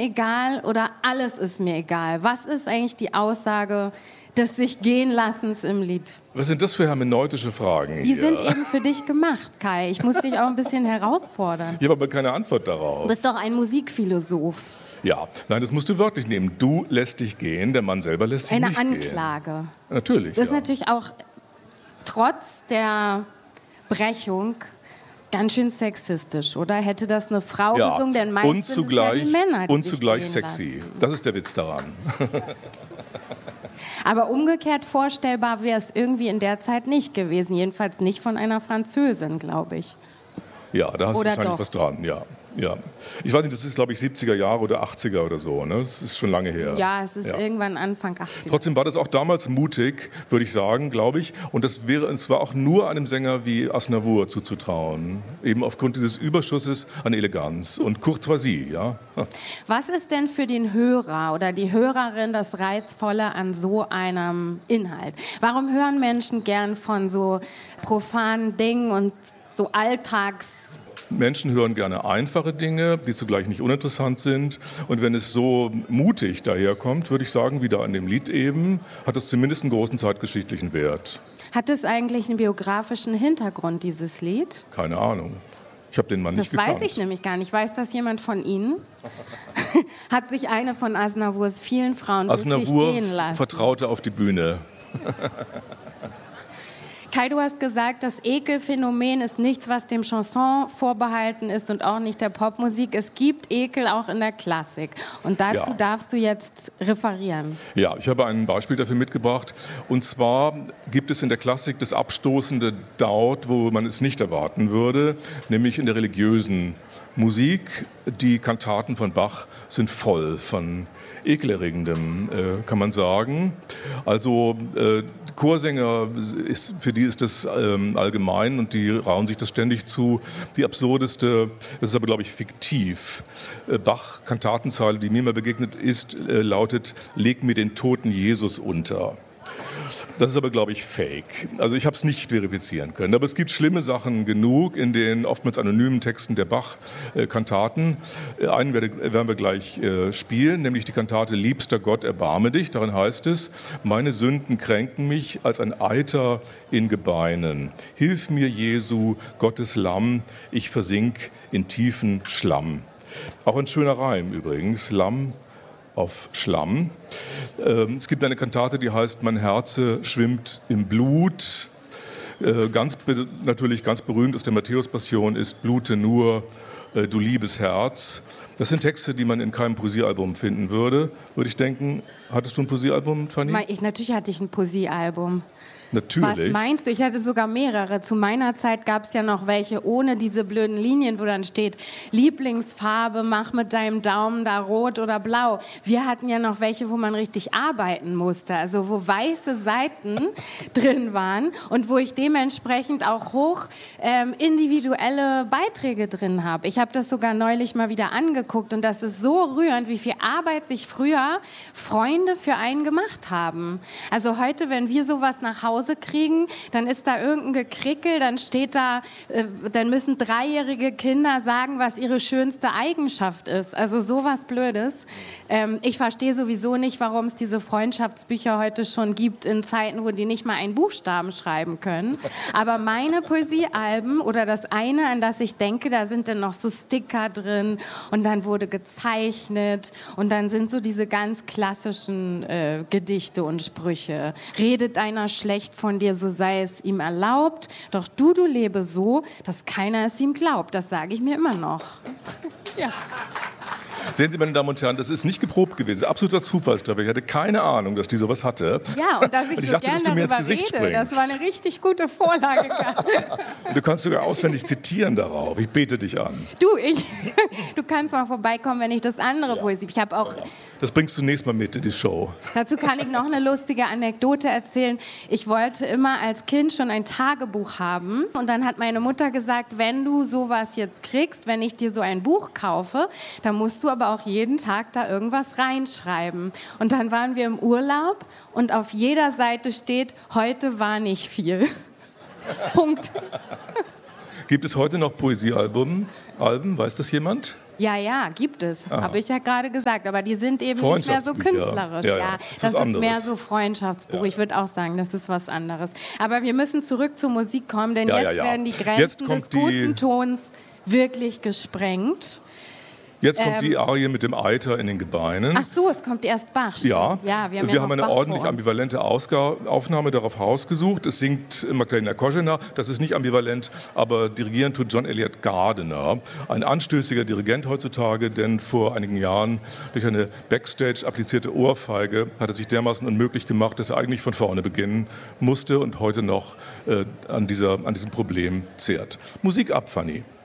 egal oder alles ist mir egal? Was ist eigentlich die Aussage des Sich-Gehen-Lassens im Lied? Was sind das für hermeneutische Fragen Die hier? sind eben für dich gemacht, Kai. Ich muss dich auch ein bisschen herausfordern. Ich habe aber keine Antwort darauf. Du bist doch ein Musikphilosoph. Ja, nein, das musst du wörtlich nehmen. Du lässt dich gehen, der Mann selber lässt sich Eine nicht gehen. Anklage. Natürlich, Das ist ja. natürlich auch trotz der Brechung ganz schön sexistisch, oder? Hätte das eine Frau gesungen, denn meistens sind es ja die Männer, die und sich zugleich gehen sexy. lassen. Das ist der Witz daran. Aber umgekehrt vorstellbar wäre es irgendwie in der Zeit nicht gewesen. Jedenfalls nicht von einer Französin, glaube ich. Ja, da hast du Oder wahrscheinlich doch? was dran, ja. Ja. Ich weiß nicht, das ist, glaube ich, 70er Jahre oder 80er oder so. Ne? Das ist schon lange her. Ja, es ist irgendwann Anfang 80er. Trotzdem war das auch damals mutig, würde ich sagen, glaube ich. Und das wäre und zwar auch nur einem Sänger wie Aznavour zuzutrauen. Eben aufgrund dieses Überschusses an Eleganz und Courtoisie. Ja? Was ist denn für den Hörer oder die Hörerin das Reizvolle an so einem Inhalt? Warum hören Menschen gern von so profanen Dingen und so Menschen hören gerne einfache Dinge, die zugleich nicht uninteressant sind. Und wenn es so mutig daherkommt, würde ich sagen, wie da in dem Lied eben, hat es zumindest einen großen zeitgeschichtlichen Wert. Hat es eigentlich einen biografischen Hintergrund, dieses Lied? Keine Ahnung. Ich habe den Mann nicht gekannt. Das weiß ich nämlich gar nicht. Weiß das jemand von Ihnen? Hat sich eine von Aznavours vielen Frauen wirklich gehen lassen? Vertraute auf die Bühne. Kai, du hast gesagt, das Ekelphänomen ist nichts, was dem Chanson vorbehalten ist und auch nicht der Popmusik. Es gibt Ekel auch in der Klassik. Und dazu darfst du jetzt referieren. Ja, ich habe ein Beispiel dafür mitgebracht. Und zwar gibt es in der Klassik das Abstoßende dort, wo man es nicht erwarten würde, nämlich in der religiösen Musik. Die Kantaten von Bach sind voll von ekelerregendem, kann man sagen. Also Chorsänger, für die ist das allgemein und die rauen sich das ständig zu. Die absurdeste, das ist aber, glaube ich, fiktiv. Bach-Kantatenzeile, die mir mal begegnet ist, lautet: Leg mir den toten Jesus unter. Das ist aber, glaube ich, fake. Also ich habe es nicht verifizieren können. Aber es gibt schlimme Sachen genug in den oftmals anonymen Texten der Bach-Kantaten. Einen werden wir gleich spielen, nämlich die Kantate Liebster Gott, erbarme dich. Darin heißt es: Meine Sünden kränken mich als ein Eiter in Gebeinen. Hilf mir, Jesu, Gottes Lamm, ich versink in tiefen Schlamm. Auch ein schöner Reim übrigens, Lamm auf Schlamm. Es gibt eine Kantate, die heißt Mein Herze schwimmt im Blut. Natürlich ganz berühmt aus der Matthäus-Passion ist Blute nur, du liebes Herz. Das sind Texte, die man in keinem Poesiealbum finden würde ich denken. Hattest du ein Poesiealbum, Fanny? Natürlich hatte ich ein Poesiealbum. Natürlich. Was meinst du? Ich hatte sogar mehrere. Zu meiner Zeit gab es ja noch welche ohne diese blöden Linien, wo dann steht, Lieblingsfarbe, mach mit deinem Daumen da rot oder blau. Wir hatten ja noch welche, wo man richtig arbeiten musste, also wo weiße Seiten drin waren und wo ich dementsprechend auch hoch individuelle Beiträge drin habe. Ich habe das sogar neulich mal wieder angeguckt und das ist so rührend, wie viel Arbeit sich früher Freunde für einen gemacht haben. Also heute, wenn wir sowas nach Hause kriegen, dann ist da irgendein Gekrickel, dann steht da, dann müssen 3-jährige Kinder sagen, was ihre schönste Eigenschaft ist. Also sowas Blödes. Ich verstehe sowieso nicht, warum es diese Freundschaftsbücher heute schon gibt in Zeiten, wo die nicht mal einen Buchstaben schreiben können. Aber meine Poesiealben oder das eine, an das ich denke, da sind dann noch so Sticker drin und dann wurde gezeichnet und dann sind so diese ganz klassischen Gedichte und Sprüche. Redet einer schlecht von dir, so sei es ihm erlaubt. Doch du lebe so, dass keiner es ihm glaubt. Das sage ich mir immer noch. Ja. Sehen Sie, meine Damen und Herren, das ist nicht geprobt gewesen. Absoluter Zufallstreffer. Ich hatte keine Ahnung, dass die sowas hatte. Ja, und dass ich so dachte, gerne dass du mir ins darüber Gesicht rede, das war eine richtig gute Vorlage. Und du kannst sogar auswendig zitieren darauf. Ich bete dich an. Du kannst mal vorbeikommen, wenn ich das andere Poesie... Ich habe auch... Das bringst du nächstes Mal mit in die Show. Dazu kann ich noch eine lustige Anekdote erzählen. Ich wollte immer als Kind schon ein Tagebuch haben. Und dann hat meine Mutter gesagt, wenn du sowas jetzt kriegst, wenn ich dir so ein Buch kaufe, dann musst du aber auch jeden Tag da irgendwas reinschreiben. Und dann waren wir im Urlaub und auf jeder Seite steht, heute war nicht viel. Punkt. Gibt es heute noch Poesiealben? Weiß das jemand? Ja, gibt es. Habe ich ja gerade gesagt. Aber die sind eben nicht mehr so künstlerisch. Ja. Das ist mehr so Freundschaftsbuch. Ich würde auch sagen, das ist was anderes. Aber wir müssen zurück zur Musik kommen, denn jetzt werden die Grenzen des guten Tons wirklich gesprengt. Jetzt kommt die Arie mit dem Eiter in den Gebeinen. Ach so, es kommt erst Bach. Ja, wir haben eine Bach ordentlich ambivalente Aufnahme darauf rausgesucht. Es singt Magdalena Koschener, das ist nicht ambivalent, aber dirigieren tut John Eliot Gardiner. Ein anstößiger Dirigent heutzutage, denn vor einigen Jahren durch eine Backstage applizierte Ohrfeige hat er sich dermaßen unmöglich gemacht, dass er eigentlich von vorne beginnen musste und heute noch an diesem Problem zehrt. Musik ab, Fanny.